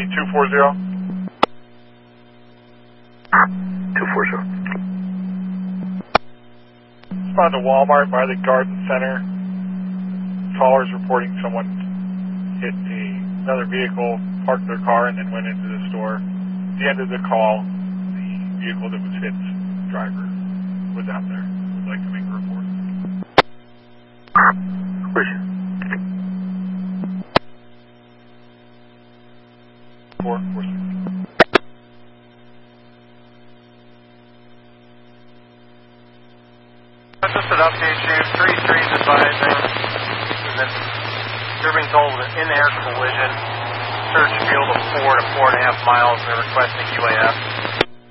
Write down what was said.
240. 240. Respond to Walmart by the Garden Center. Callers reporting someone hit another vehicle, parked their car, and then went into the store. At the end of the call, the vehicle that was hit's driver was out there. Would like to make a report. Where's 446. Just an update, Chief. 3-3's advising that you're being told of an in-air collision. Search field of 4 to 4.5 miles. They're requesting UAF.